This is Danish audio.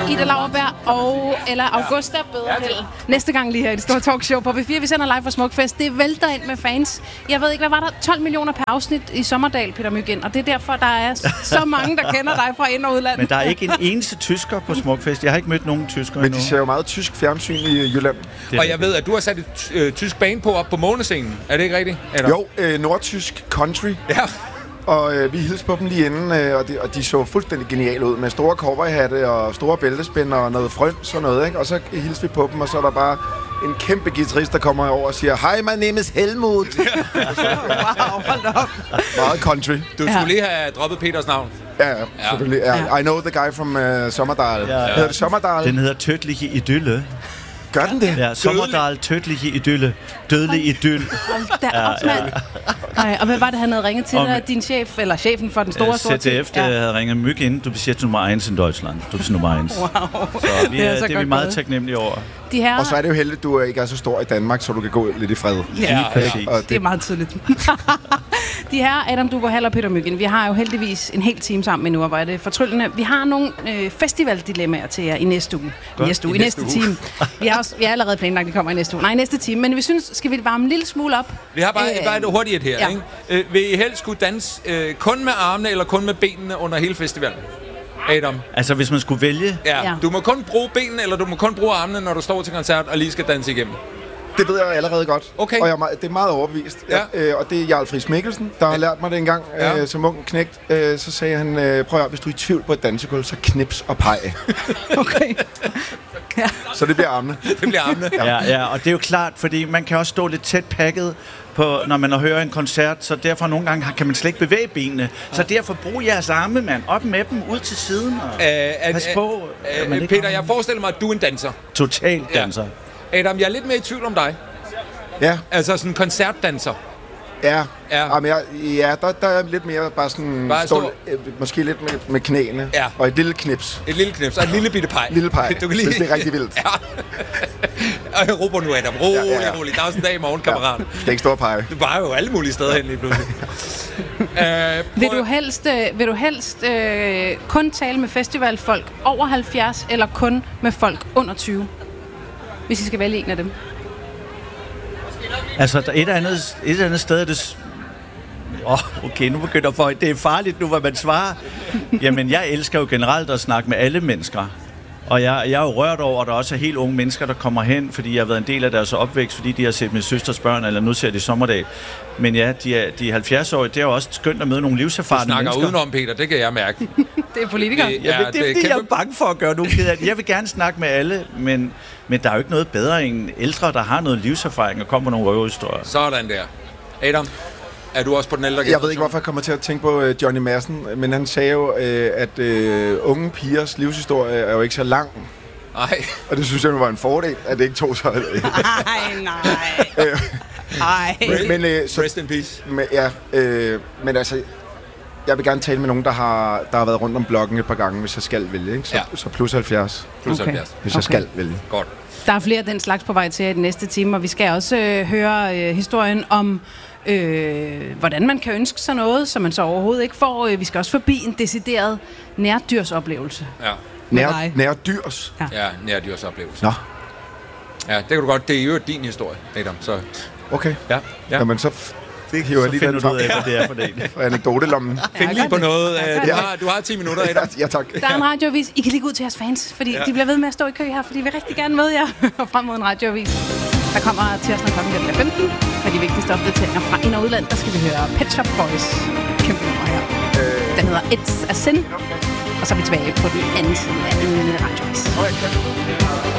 Ida Lauerberg eller Augusta Bederheld. Næste gang lige her i det store talkshow på B4. Vi sender live fra Smukfest. Det vælter ind med fans. Jeg ved ikke, hvad var der? 12 millioner per afsnit i Sommerdal, Peter Myggen. Og det er derfor, der er så mange, der kender dig fra ind- og udlandet. Men der er ikke en eneste tysker på Smukfest. Jeg har ikke mødt nogen tysker endnu. Men de ser jo meget tysk fjernsyn i Jylland. Og jeg ved, at du har sat et tysk band på op på månescenen. Er det ikke rigtigt? Eller? Jo, nordtysk country. Ja. Og vi hilste på dem lige inden, og de så fuldstændig geniale ud med store cowboyhatte og store bæltespænder og noget frøns og noget, ikke? Og så hilste vi på dem, og så er der bare en kæmpe guitarist, der kommer over og siger, "Hi, my name is Helmut." Wow, hold da op. Meget country. Du skulle lige have droppet Peters navn. Ja, selvfølgelig. I know the guy from Sommerdal. Hedder det Sommerdal? Den hedder Tödliche Idylle. Gør den det? Ja, Sommerdal, Tödliche Idylle. Dødelig idyll. Hold da op, mand. Nej, og hvad var det, han havde ringet til dig? Din chef, eller chefen for den store ZDF, der havde ringet myg ind. Du bliver nummer 1 i Deutschland. Du bliver nummer 1. Wow. Så det er vi meget taknemmelige over. De her... Og så er det jo heldigt, at du ikke er så stor i Danmark, så du kan gå lidt i fred. Ja, præcis. det er meget tydeligt. De her, Adam Duvo Hall og Peter Myggen, vi har jo heldigvis en hel time sammen endnu, og hvor er det fortryllende. Vi har nogle festivaldilemmaer til jer i næste uge. I næste time. Vi har allerede planlagt, at de kommer i næste uge. Nej, i næste time. Men vi synes, skal vi varme en lille smule op? Vi har bare et hurtigt her, ja. Ikke? Vil I helst kunne danse kun med armene eller kun med benene under hele festivalen? Adam? Altså, hvis man skulle vælge... Ja. Du må kun bruge benene, eller du må kun bruge armene, når du står til koncert og lige skal danse igennem. Det ved jeg allerede godt. Okay. Og det er meget overbevist. Ja. Og det er Jarl Friis Mikkelsen, der har lært mig det engang som ung knægt. Så sagde han, prøv at hvis du er i tvivl på et dansegulv, så knips og pege. Okay. Ja. Så det bliver armene. Det bliver armene. Ja, og det er jo klart, fordi man kan også stå lidt tæt pakket når man hører en koncert, så derfor nogle gange kan man slet ikke bevæge benene. Så derfor brug jeres arme, mand. Op med dem, ud til siden og pas på. Peter, jeg forestiller mig, at du er en danser. Total danser. Ja. Adam, jeg er lidt mere i tvivl om dig. Ja. Altså sådan en koncertdanser. Ja. Jamen, der er lidt mere bare sådan... måske lidt med knæene. Ja. Og et lille knips. Et lille knips og et lille bitte pej. Lille pej, hvis det er rigtig vildt. Ja. Og jeg råber nu, Adam. Rolig. Der er også en dag i morgen, kammerat. Det er ikke stor pege. Du bare jo alle mulige steder hen lige pludselig. Vil du helst kun tale med festivalfolk over 70, eller kun med folk under 20? Hvis I skal vælge en af dem. Altså, et andet sted er det... Okay, nu begynder folk. Det er farligt nu, hvad man svarer. Jamen, jeg elsker jo generelt at snakke med alle mennesker. Og jeg er jo rørt over, at der også er helt unge mennesker, der kommer hen, fordi jeg har været en del af deres opvækst, fordi de har set min søsters børn, eller nu ser de Sommerdal. Men ja, de er 70-årige. Det er jo også skønt at møde nogle livserfarne mennesker. Du snakker udenom, Peter. Det kan jeg mærke. Det er politikere. Det er fordi, jeg er bange for at gøre nogen ked af det. Jeg vil gerne snakke med alle, men der er jo ikke noget bedre end ældre, der har noget livserfaring og kommer med nogle røverhistorier. Sådan der. Adam? Er du også på den ældre generation? Jeg ved ikke, hvorfor jeg kommer til at tænke på Johnny Madsen, men han sagde jo, at unge pigers livshistorie er jo ikke så lang. Nej. Og det synes jeg var en fordel, at det ikke tog så... Nej. Rest in peace. Men altså, jeg vil gerne tale med nogen, der har været rundt om blokken et par gange, hvis jeg skal vælge. Ikke? Så plus 70. Plus 70. Hvis jeg skal vælge. Godt. Der er flere af den slags på vej til i den næste time, og vi skal også høre historien om... hvordan man kan ønske sig noget, som man så overhovedet ikke får. Vi skal også forbi en decideret nærdyrsoplevelse. Ja. Nærdyrs? Ja, nærdyrsoplevelse. Nå. Ja, det kan du godt. Det er jo din historie, Adam. Så. Okay. Ja. Jamen så... Det hiver jeg lige den ud af, hvad det er for det. For anekdotelommen. Find lige på noget. Du har 10 minutter, Adam. Ja, tak. Der er en radioavis. I kan lige gå ud til jeres fans, fordi de bliver ved med at stå i kø her, fordi vi vil rigtig gerne møde jer frem mod en radioavis. Der kommer til os, når klokken bliver 15, med de vigtigste opdateringer fra ind- og udland. Der skal vi høre Pet Shop Boys. Kæmpe nummer her. Den hedder It's a Sin. Og så er vi tilbage på den anden side af en radioavis.